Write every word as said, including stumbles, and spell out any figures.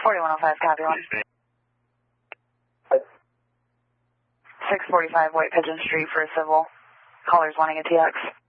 forty-one oh five, copy one. six forty-five White Pigeon Street for a civil. Caller's wanting a T X.